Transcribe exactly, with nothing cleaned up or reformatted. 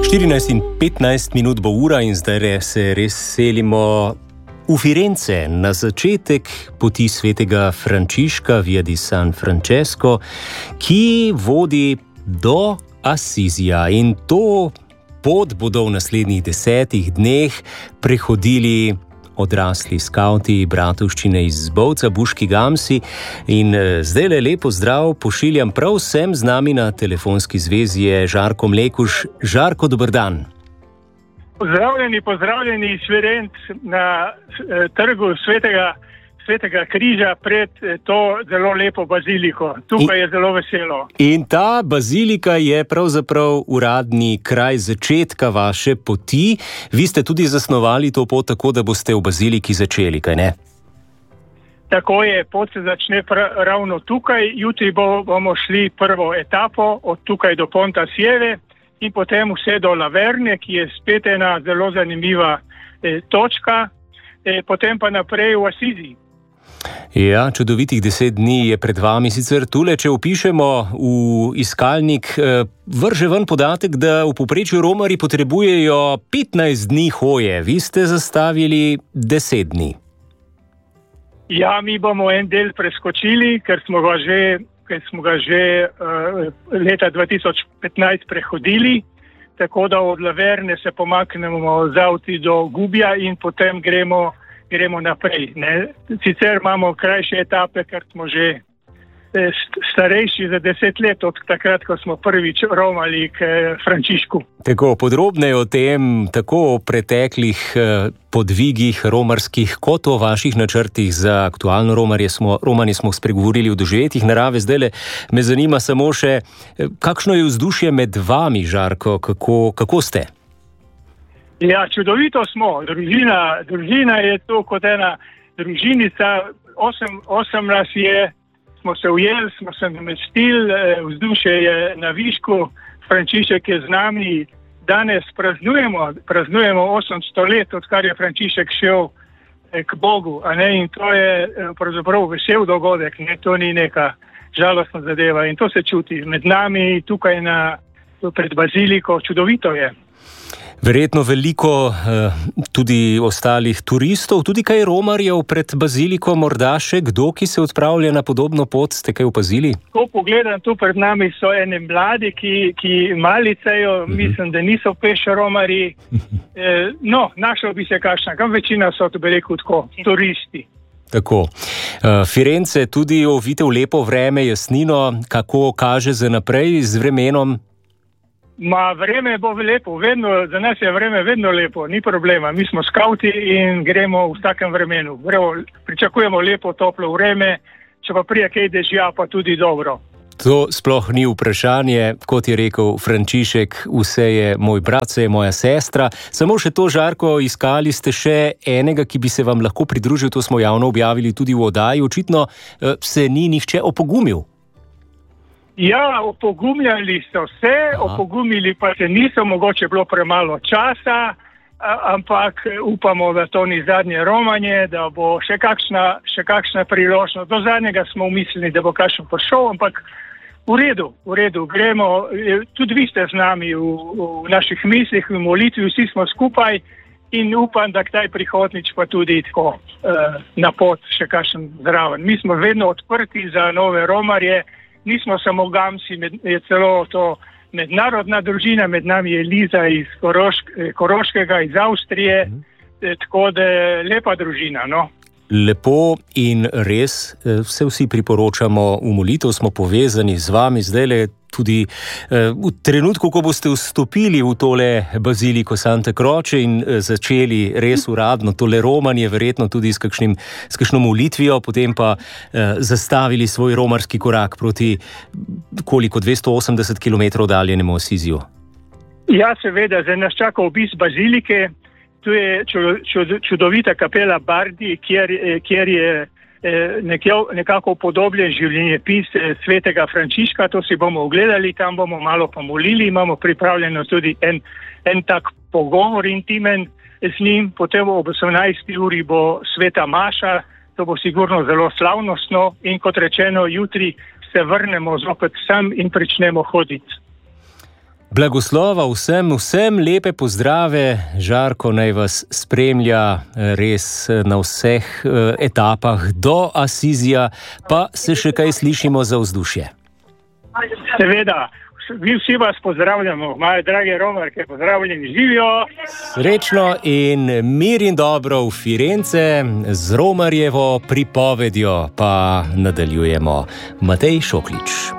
štirinajst in petnajst minut bo ura in zdaj se res selimo v Firence na začetek poti svetega Frančiška Via di San Francesco, ki vodi do Assizija, in to pot bodo v naslednjih desetih dneh prehodili odrasli skavti bratovščine iz Bovca, Buški Gamsi. In zdaj le lepo zdrav pošiljam prav vsem. Z nami na telefonski zvezi je Žarko Mlekuž. Žarko, dober dan. Pozdravljeni, pozdravljeni iz Firenc na eh, trgu svetega, svetega križa pred eh, to zelo lepo baziliko. Tukaj in, je zelo veselo. In ta bazilika je pravzaprav uradni kraj začetka vaše poti. Vi ste tudi zasnovali to pot tako, da boste v baziliki začeli, kaj ne? Tako je, pot se začne pra, ravno tukaj. Jutri bo, bomo šli prvo etapo od tukaj do Ponta Sieve in potem vse do Laverne, ki je spet ena zelo zanimiva eh, točka, eh, potem pa naprej v Asizi. Ja, čudovitih deset dni je pred vami. Sicer tule, če vpišemo v iskalnik, eh, vrže ven podatek, da v povprečju romarji potrebujejo petnajst dni hoje. Vi ste zastavili deset dni. Ja, mi bomo en del preskočili, ker smo ga že ker smo ga že uh, leta dva tisoč petnajst prehodili, tako da od Laverne se pomaknemo z avti do Gubja in potem gremo, gremo naprej. Ne? Sicer imamo krajše etape, ker smo že eh, starejši za deset let od takrat, ko smo prvič romali k eh, Frančišku. Tako, podrobneje o tem, tako o preteklih eh, podvigih romarskih, kot o vaših načrtih za aktualno romarje smo, romanje smo spregovorili v doživetjih narave. Zdajle me zanima samo še, kakšno je vzdušje med vami, Žarko, kako, kako ste? Ja, čudovito smo. Družina, družina je to kot ena družinica. Osem, osem nas je, smo se ujeli, smo se namestili, vzdušje je na višku, Frančišek je z nami. Danes praznujemo, praznujemo osemsto let, odkar je Frančišek šel k Bogu, a ne, in to je pravzaprav vesel dogodek, ne, to ni neka žalostna zadeva in to se čuti med nami tukaj na, pred baziliko, čudovito je. Verjetno veliko eh, tudi ostalih turistov, tudi kaj romarjev pred baziliko, morda še kdo, ki se odpravlja na podobno pot, ste kaj opazili? Ko pogledam, tu pred nami so ene mladi, ki, ki malicajo, uh-huh. Mislim, da niso peš romarji. Eh, no, našel bi se kakšna, kam večina so, to bi rekel tako, turisti. Tako. Uh, Firence tudi ovite v lepo vreme, jasnino, kako kaže za naprej z vremenom? Ma, vreme bo lepo, vedno, za nas je vreme vedno lepo, ni problema. Mi smo skauti in gremo v takem vremenu. Vrevo, pričakujemo lepo, toplo vreme, če pa prije kaj dežja, pa tudi dobro. To sploh ni vprašanje, kot je rekel Frančišek, vse je moj brat, vse je moja sestra. Samo še to, Žarko, iskali ste še enega, ki bi se vam lahko pridružil, to smo javno objavili tudi v oddaji. Očitno se ni nihče opogumil. Ja, opogumljali so se, Aha. opogumili pa se niso, mogoče bilo premalo časa, ampak upamo, da to ni zadnje romanje, da bo še kakšna, še kakšna priložnost. Do zadnjega smo umislili, da bo kakšen prišel, ampak v redu, v redu, gremo, tudi vi ste z nami v, v naših mislih, v molitvi, vsi smo skupaj in upam, da kdaj prihodnič pa tudi tako eh, na pot še kakšen zraven. Mi smo vedno odprti za nove romarje. Nismo samo Gamsi, med, je celo to mednarodna družina, med nami je Liza iz Korošk, Koroškega, iz Avstrije, mm. tako da lepa družina, no. Lepo in res, vse vsi priporočamo v molitev, smo povezani z vami, zdajle tudi v trenutku, ko boste vstopili v tole baziliko Sante Croce in začeli res uradno tole romanje, verjetno tudi s, kakšnim, s kakšno molitvijo, potem pa eh, zastavili svoj romarski korak proti koliko, dvesto osemdeset kilometrov oddaljenemu Assiziju. Ja, seveda, zdaj nas čaka obisk bazilike. Tu je čudovita kapela Bardi, kjer, kjer je nekako upodobljen življenjepis svetega Frančiška. To si bomo ogledali, tam bomo malo pomolili. Imamo pripravljeno tudi en, en tak pogovor intimen z njim. Potem ob osemnajsti uri bo sveta maša, to bo sigurno zelo slavnostno in kot rečeno, jutri se vrnemo zopet sem in pričnemo hoditi. Blagoslova vsem, vsem lepe pozdrave. Žarko naj vas spremlja res na vseh etapah do Asizija, pa se še kaj slišimo za vzdušje. Seveda, mi vsi vas pozdravljamo, moje drage romarke, pozdravljeni, živijo. Srečno in mir in dobro v Firence z Romarjevo pripovedjo pa nadaljujemo. Matej Šoklič.